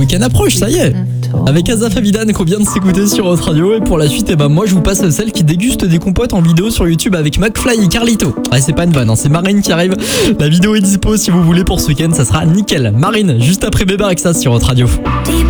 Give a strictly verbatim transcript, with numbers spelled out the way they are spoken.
week-end approche, ça y est. Avec Azaf Avidan qu'on vient de s'écouter sur Hot Radio. Et pour la suite, eh ben moi je vous passe celle qui déguste des compotes en vidéo sur YouTube avec McFly et Carlito. Ouais, c'est pas une vanne, hein, c'est Marine qui arrive. La vidéo est dispo si vous voulez pour ce week-end, ça sera nickel. Marine, juste après Bébé Rexha sur Hot Radio.